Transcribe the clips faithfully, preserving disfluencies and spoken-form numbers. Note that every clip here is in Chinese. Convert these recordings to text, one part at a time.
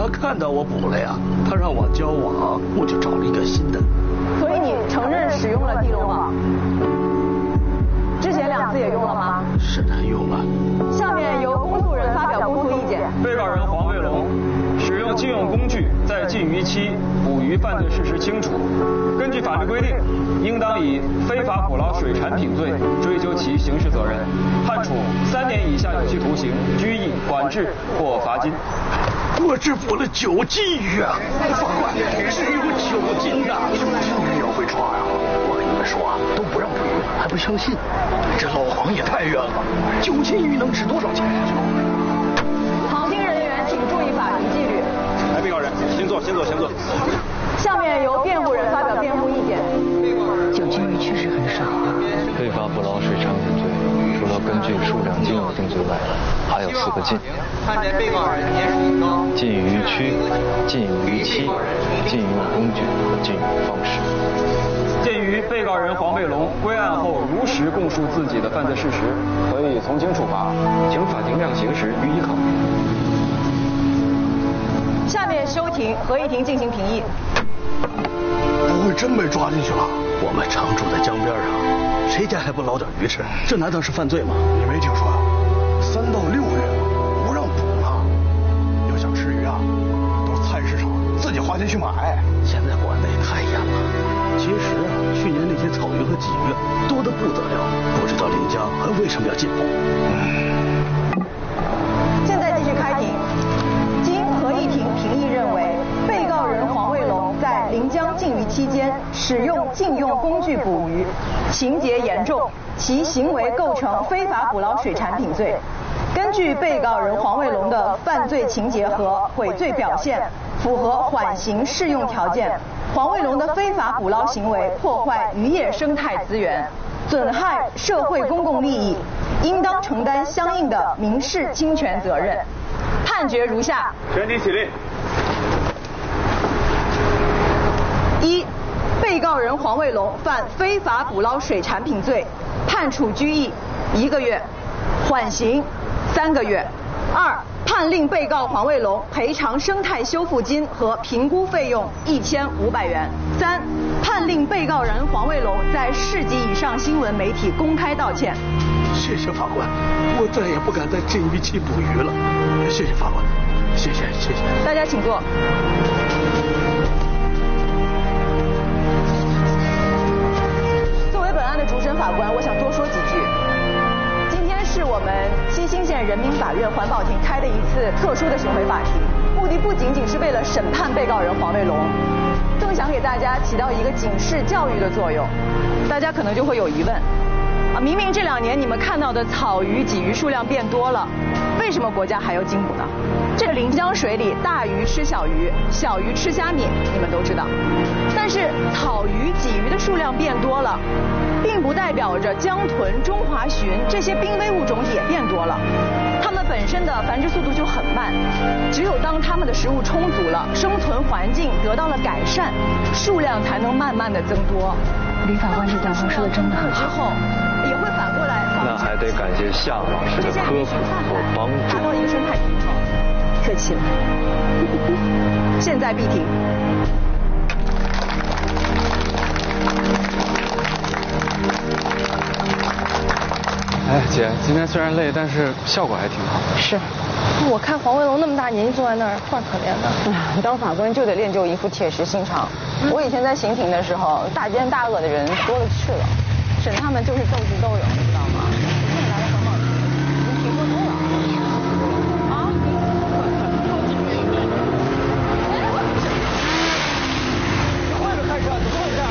他看到我补了呀，他让我交网，我就找了一个新的。 所以你承认使用了地龙网？之前两次也用了吗？ 是的，用了。 下面由公诉人发表公诉意见。 被告人黄卫龙使用禁用工具在禁渔期捕鱼犯罪事实清楚，根据法律规定，应当以非法捕捞水产品罪追究其刑事责任，判处三年以下有期徒刑、拘役、管制或罚金。 我只捕了九斤鱼啊！法官，只有九斤的，九斤鱼也要被抓呀！我跟你们说啊，都不让捕鱼，还不相信？这老黄也太冤了！九斤鱼能值多少钱？ 旁听人员请注意法庭纪律。 来，被告人，先坐，先坐，先坐。 下面由辩护人发表辩护意见。 九斤鱼确实很少啊。 非法捕捞水产品罪，除了根据数量禁用定罪外，还有四个禁： 看见被告人年事已高， 禁渔区、禁渔期、禁用工具和禁用方式。 鉴于被告人黄卫龙归案后如实供述自己的犯罪事实，可以从轻处罚，请法庭量刑时予以考虑。 下面休庭，合议庭进行评议。 不会真被抓进去了？我们常住在江边上，谁家还不捞点鱼吃？这难道是犯罪吗？你没听说啊？三到六月不让捕了。要想吃鱼啊，到菜市场自己花钱去买。现在管得也太严了。其实啊，去年那些草鱼和鲫鱼多得不得了，不知道临江还为什么要禁捕。嗯。 现在继续开庭。经合议庭评议认为，被告人黄卫龙在临江禁渔期间使用禁用工具捕鱼，情节严重，其行为构成非法捕捞水产品罪。根据被告人黄卫龙的犯罪情节和悔罪表现，符合缓刑适用条件，黄卫龙的非法捕捞行为破坏渔业生态资源，损害社会公共利益，应当承担相应的民事侵权责任。判决如下： 全体起立。 一、被告人黄卫龙犯非法捕捞水产品罪，判处拘役一个月，缓刑三个月。二、判令被告黄卫龙赔偿生态修复金和评估费用一千五百元。三、判令被告人黄卫龙在市级以上新闻媒体公开道歉。 谢谢法官，我再也不敢在禁渔期捕鱼了。谢谢法官，谢谢谢谢。 大家请坐。作为本案的主审法官，我想多说几句。今天是我们西兴县人民法院环保庭开的一次特殊的巡回法庭，目的不仅仅是为了审判被告人黄卫龙，更想给大家起到一个警示教育的作用。大家可能就会有疑问。啊，明明这两年你们看到的草鱼、鲫鱼数量变多了，为什么国家还要禁捕呢？这个临江水里，大鱼吃小鱼，小鱼吃虾米，你们都知道。但是草鱼、鲫鱼的数量变多了，并不代表着江豚、中华鲟这些濒危物种也变多了。它们本身的繁殖速度就很慢，只有当它们的食物充足了，生存环境得到了改善，数量才能慢慢的增多。 李法官这段话说的真的很好。 之后也会反过来。 那还得感谢夏老师的科普和帮助。 达到一个生态平衡。客气了。现在闭庭。 哎，姐，今天虽然累，但是效果还挺好。 是，我看黄卫龙那么大年纪坐在那儿，怪可怜的。 哎，当法官就得练就一副铁石心肠。我以前在刑庭的时候，大奸大恶的人多了去了，审他们就是斗智斗勇，你知道吗？现在来了环保庭，已经停过多了。啊？换着开车，怎么回事？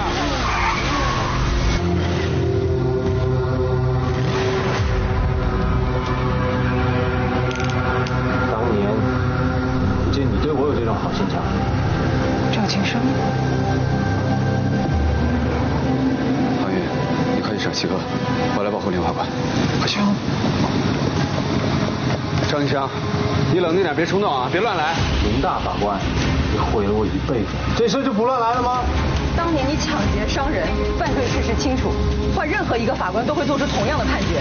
当年，不见你对我有这种好心肠。 赵庆生。 郝宇，你快去找七哥，我来保护林法官。快去。张医生，你冷静点，别冲动啊，别乱来。 林大法官，你毁了我一辈子，这事就不乱来了吗？ 当年你抢劫伤人，犯罪事实清楚，换任何一个法官都会做出同样的判决。